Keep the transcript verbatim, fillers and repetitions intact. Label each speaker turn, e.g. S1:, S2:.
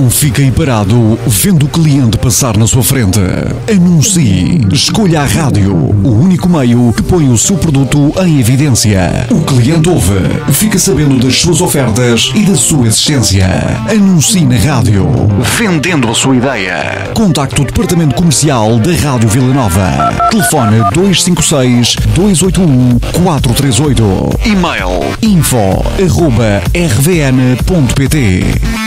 S1: Não fiquem parado vendo o cliente passar na sua frente. Anuncie. Escolha a rádio, o único meio que põe o seu produto em evidência. O cliente ouve, fica sabendo das suas ofertas e da sua existência. Anuncie na rádio, vendendo a sua ideia. Contacte o departamento comercial da Rádio Vila Nova. Telefone dois cinco seis, dois oito um, quatro três oito. E-mail info arroba r v n ponto p t.